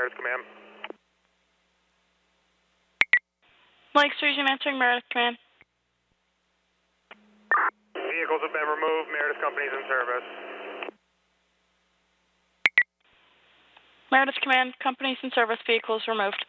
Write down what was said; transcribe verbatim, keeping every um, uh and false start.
Meredith Command. Lake Sturgeon answering Meredith Command. Vehicles have been removed. Meredith Company's in service. Meredith Command, companies in service, vehicles removed.